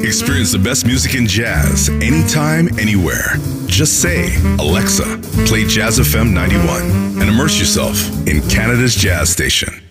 Experience the best music in jazz anytime, anywhere. Just say, Alexa, play Jazz FM 91 and immerse yourself in Canada's jazz station.